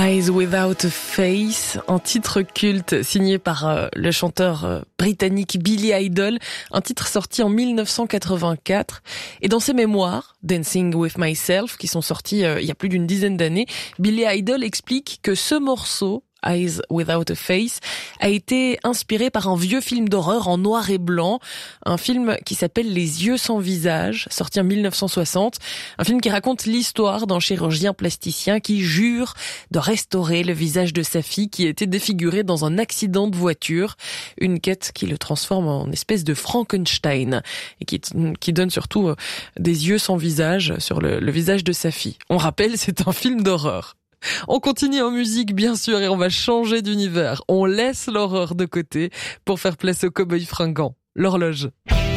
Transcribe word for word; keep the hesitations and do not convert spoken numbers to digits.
Eyes Without a Face, un titre culte signé par euh, le chanteur euh, britannique Billy Idol, un titre sorti en dix-neuf cent quatre-vingt-quatre. Et dans ses mémoires, Dancing with Myself, qui sont sortis euh, il y a plus d'une dizaine d'années, Billy Idol explique que ce morceau, Eyes Without a Face, a été inspiré par un vieux film d'horreur en noir et blanc, un film qui s'appelle Les yeux sans visage, sorti en dix-neuf cent soixante, un film qui raconte l'histoire d'un chirurgien plasticien qui jure de restaurer le visage de sa fille qui a été défigurée dans un accident de voiture, une quête qui le transforme en espèce de Frankenstein et qui, qui donne surtout des yeux sans visage sur le, le visage de sa fille. On rappelle, c'est un film d'horreur. On continue en musique, bien sûr, et on va changer d'univers. On laisse l'horreur de côté pour faire place au cow-boy fringant. L'horloge.